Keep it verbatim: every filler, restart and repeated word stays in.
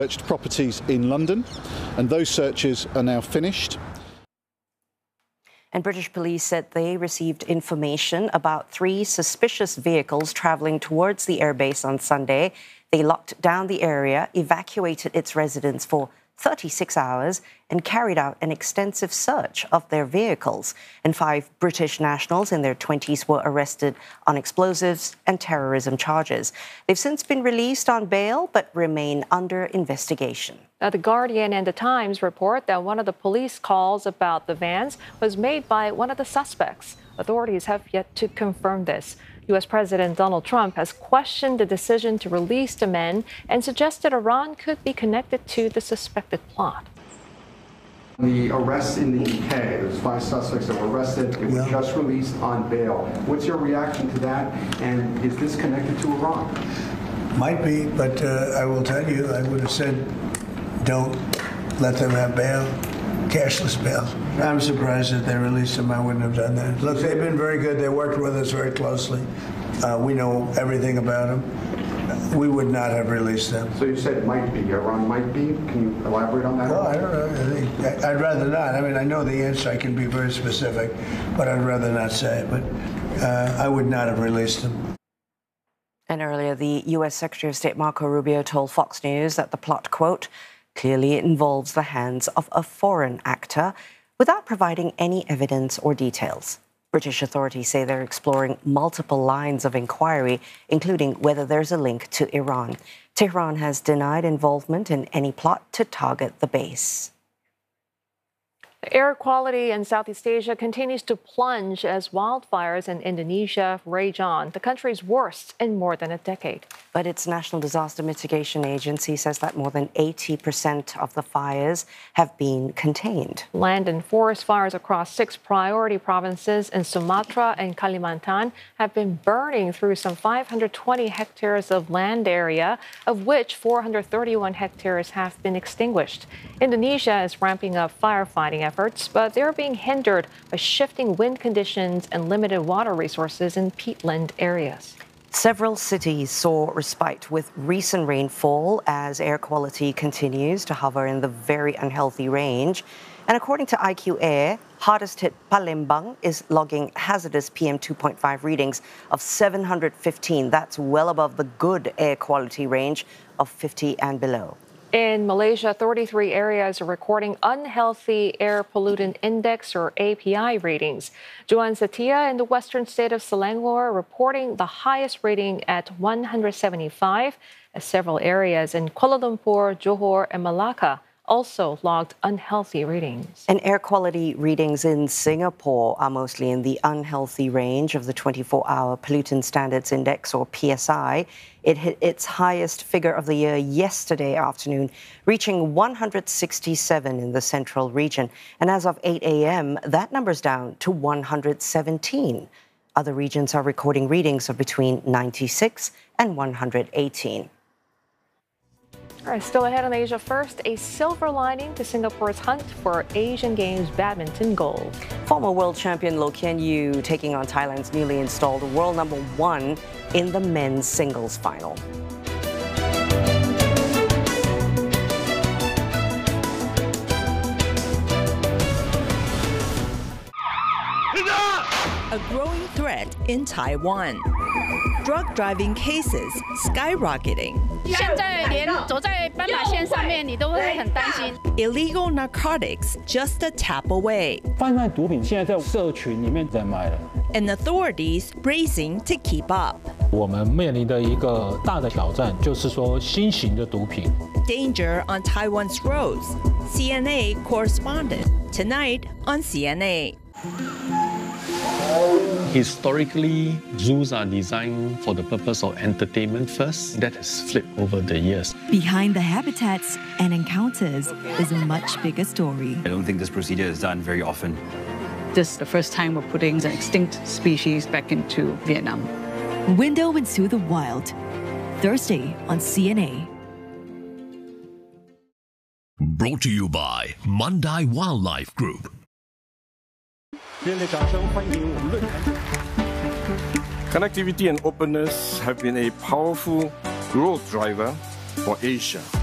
Searched properties in London, and those searches are now finished. And British police said they received information about three suspicious vehicles travelling towards the airbase on Sunday. They locked down the area, evacuated its residents for thirty-six hours and carried out an extensive search of their vehicles. And five British nationals in their twenties were arrested on explosives and terrorism charges. They've since been released on bail but remain under investigation. Now, The Guardian and The Times report that one of the police calls about the vans was made by one of the suspects. Authorities have yet to confirm this. U S President Donald Trump has questioned the decision to release the men and suggested Iran could be connected to the suspected plot. The arrests in the U K, there's five suspects that were arrested. They were just released on bail. What's your reaction to that? And is this connected to Iran? Might be, but uh, I will tell you, I would have said, don't let them have bail, cashless bail. I'm surprised that they released them. I wouldn't have done that. Look, they've been very good. They worked with us very closely. Uh, we know everything about them. We would not have released them. So you said it might be. Iran might be. Can you elaborate on that? Well, I don't know. I think, I'd rather not. I mean, I know the answer. I can be very specific, but I'd rather not say it. But uh, I would not have released them. And earlier, the U S Secretary of State Marco Rubio told Fox News that the plot, quote, clearly involves the hands of a foreign actor, without providing any evidence or details. British authorities say they're exploring multiple lines of inquiry, including whether there's a link to Iran. Tehran has denied involvement in any plot to target the base. Air quality in Southeast Asia continues to plunge as wildfires in Indonesia rage on, the country's worst in more than a decade. But its National Disaster Mitigation Agency says that more than eighty percent of the fires have been contained. Land and forest fires across six priority provinces in Sumatra and Kalimantan have been burning through some five hundred twenty hectares of land area, of which four hundred thirty-one hectares have been extinguished. Indonesia is ramping up firefighting efforts, but they're being hindered by shifting wind conditions and limited water resources in peatland areas. Several cities saw respite with recent rainfall as air quality continues to hover in the very unhealthy range. And according to I Q Air, hardest hit Palembang is logging hazardous P M two point five readings of seven hundred fifteen. That's well above the good air quality range of fifty and below. In Malaysia, thirty-three areas are recording unhealthy air pollutant index or A P I readings. Juan Setia in the western state of Selangor reporting the highest rating at one hundred seventy-five, as several areas in Kuala Lumpur, Johor, and Malacca also logged unhealthy readings. And air quality readings in Singapore are mostly in the unhealthy range of the twenty-four hour Pollutant Standards Index, or P S I. It hit its highest figure of the year yesterday afternoon, reaching one hundred sixty-seven in the central region. And as of eight a m, that number's down to one hundred seventeen. Other regions are recording readings of between ninety-six and one hundred eighteen. All right, still ahead on Asia First, a silver lining to Singapore's hunt for Asian Games badminton gold. Former world champion Loh Kian Yew taking on Thailand's newly installed world number one in the men's singles final. A growing threat in Taiwan. Drug driving cases skyrocketing. Illegal narcotics just a tap away. And authorities racing to keep up. 我们面临的一个大的挑战就是说新型的毒品。 Danger on Taiwan's roads. C N A correspondent tonight on C N A. Historically, zoos are designed for the purpose of entertainment first. That has flipped over the years. Behind the habitats and encounters is a much bigger story. I don't think this procedure is done very often. This is the first time we're putting the extinct species back into Vietnam. Window into the Wild, Thursday on C N A. Brought to you by Mandai Wildlife Group. Connectivity and openness have been a powerful growth driver for Asia.